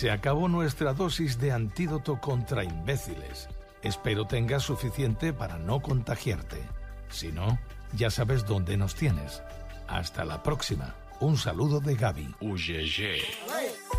Se acabó nuestra dosis de antídoto contra imbéciles. Espero tengas suficiente para no contagiarte. Si no, ya sabes dónde nos tienes. Hasta la próxima. Un saludo de Gaby. UGG.